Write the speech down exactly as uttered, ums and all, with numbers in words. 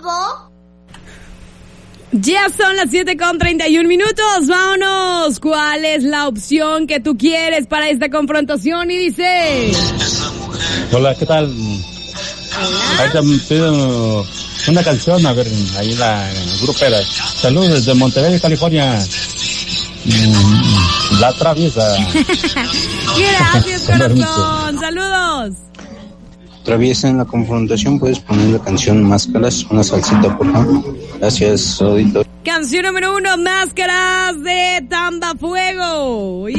¿Cómo? Ya son las siete con treinta y un minutos, vámonos. ¿Cuál es la opción que tú quieres para esta confrontación? Y dice... Hola, ¿qué tal? Hola. Ahorita me pido una canción, a ver, ahí la grupera. Saludos desde Monterrey, California. La Traviesa. Gracias, corazón. Saludos. Traviesa, en la confrontación puedes poner la canción Máscaras, una salsita, por favor. Gracias, auditor. Canción número uno, Máscaras de Tamba Fuego.